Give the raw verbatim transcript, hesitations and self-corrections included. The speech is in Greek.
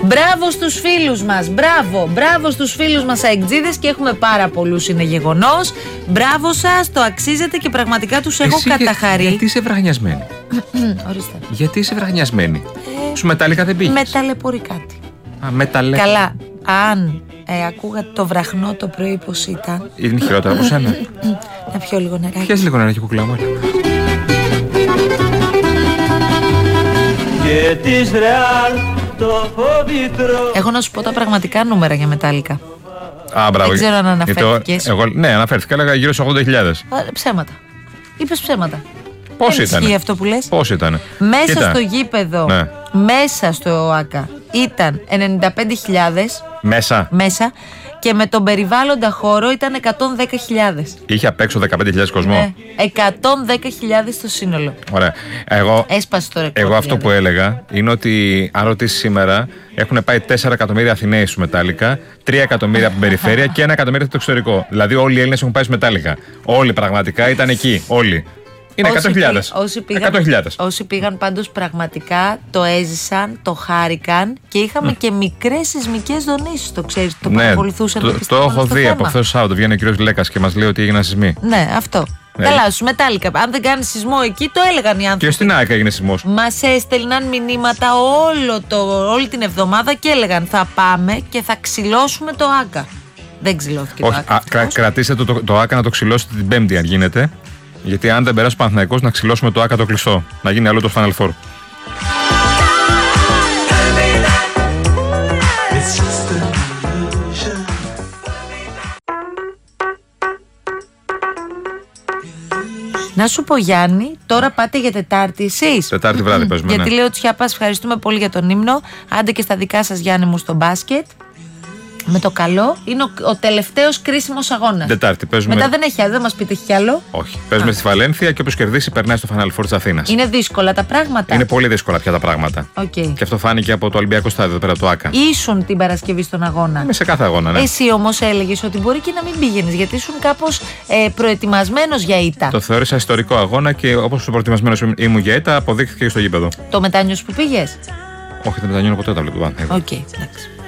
Μπράβο στους φίλους μας. Μπράβο, μπράβο στους φίλους μας αεκτζίδες και έχουμε πάρα πολλούς, είναι γεγονός. Μπράβο σας, το αξίζετε και πραγματικά τους έχω Εσύ καταχαρεί. Για, γιατί είσαι βραχνιασμένη. Ορίστε. Γιατί είσαι βραχνιασμένη. Ε, Σου μετάλλικα δεν πήγες. Με ταλαιπωρεί κάτι. Α, μεταλλε... Καλά, αν ε, ακούγατε το βραχνό το πρωί πως ήταν. Είναι χειρότερα από σένα. Να πιω λίγο νεράκι. Πιες λίγο νεράκι, κουκλά μου. Έχω να σου πω τα πραγματικά νούμερα για μετάλλικα. Α, μπράβο. Δεν ξέρω αν αναφέρθηκες. Εγώ, ναι, αναφέρθηκα. Έλεγα γύρω στους ογδόντα χιλιάδες. Ψέματα. Είπες ψέματα. Πώς Δεν ήταν. ισχύει αυτό που λες. Πώς ήταν. Μέσα Κοίτα. στο γήπεδο, Ναι. μέσα στο ΟΑΚΑ ήταν ενενήντα πέντε χιλιάδες. Μέσα. Μέσα. Και με τον περιβάλλοντα χώρο ήταν εκατόν δέκα χιλιάδες. Είχε απ' έξω δεκαπέντε χιλιάδες κόσμο. Ναι. εκατόν δέκα χιλιάδες στο σύνολο. Ωραία. Εγώ, Έσπασε το ρεκόρ. εγώ αυτό δηλαδή. που έλεγα είναι ότι αν ρωτήσει σήμερα έχουν πάει τέσσερα εκατομμύρια Αθηναίοι στου Μετάλλικα, τρία εκατομμύρια από την περιφέρεια και ένα εκατομμύριο από το εξωτερικό. Δηλαδή όλοι οι Έλληνες έχουν πάει στου Μετάλλικα. Όλοι πραγματικά ήταν εκεί. Όλοι. Είναι εκατό χιλιάδες. Όσοι πήγαν, εκατό χιλιάδες. όσοι πήγαν πάντως πραγματικά το έζησαν, το χάρηκαν και είχαμε mm. και μικρές σεισμικές δονήσεις. Το ξέρεις, το Ναι, παρακολουθούσαν. το, το έχω δει από χθες το Σάββατο. Βγαίνει ο κύριος Λέκας και μας λέει ότι έγιναν σεισμοί. Ναι, αυτό. Ναι. Καλά, στους Μετάλλικα. Αν δεν κάνει σεισμό εκεί, το έλεγαν οι άνθρωποι. Και στην ΑΕΚ έγινε σεισμός. Μας έστελναν μηνύματα όλο το, όλη την εβδομάδα και έλεγαν θα πάμε και θα ξυλώσουμε το ΆΚΑ. Δεν ξυλώθηκε Όχι, το ΆΚΑ. α, κρα, κρατήστε το, το, το ΆΚΑ να το ξυλώσετε την Πέμπτη, αν γίνεται. Γιατί αν δεν περάσει ο Παναθηναϊκός, να ξυλώσουμε το ΆΚΑ το κλειστό. Να γίνει άλλο το Final Four. Να σου πω, Γιάννη, τώρα πάτε για Τετάρτη εσείς. Τετάρτη βράδυ παίζουμε. Γιατί Ναι. λέω Τσιάπας, ευχαριστούμε πολύ για τον ύμνο. Άντε και στα δικά σας, Γιάννη μου, στο μπάσκετ. Με το καλό, είναι ο, ο τελευταίος κρίσιμος αγώνας. Τετάρτη παίζουμε. Μετά δεν έχει άλλο, δεν μας πείτε έχει κι άλλο. Όχι. Παίζουμε στη Βαλένθια και όποιος κερδίσει περνάει στο Final Four της Αθήνας. Είναι δύσκολα τα πράγματα. Είναι πολύ δύσκολα πια τα πράγματα. Okay. Και αυτό φάνηκε από το Ολυμπιακό στάδιο εδώ πέρα το ΆΚΑ. Ήσουν την Παρασκευή στον αγώνα. Είμαι σε κάθε αγώνα, ναι. Εσύ όμως έλεγες ότι μπορεί και να μην πήγαινες γιατί ήσουν κάπως ε, προετοιμασμένος για ήττα. Το θεώρησα ιστορικό αγώνα και όπως προετοιμασμένος ήμουν για ήττα, αποδείχθηκε και στο γήπεδο. Το μετάνιωσε που πήγες. Όχι, δεν μετανιώνω ποτέ τα βλέπω. Οκ, okay, εντάξει.